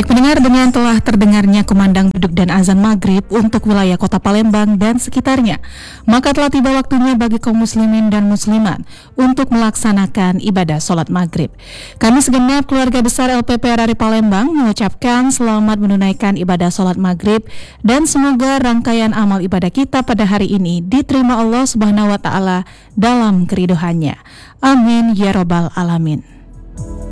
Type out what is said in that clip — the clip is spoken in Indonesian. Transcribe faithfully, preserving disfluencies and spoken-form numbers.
Baik pendengar, dengan telah terdengarnya kumandang beduk dan azan maghrib untuk wilayah kota Palembang dan sekitarnya, maka telah tiba waktunya bagi kaum muslimin dan muslimat untuk melaksanakan ibadah sholat maghrib. Kami segenap keluarga besar L P P R R I Palembang mengucapkan selamat menunaikan ibadah sholat maghrib dan semoga rangkaian amal ibadah kita pada hari ini diterima Allah Subhanahu wa Ta'ala dalam keriduhannya. Amin ya Rabbal Alamin.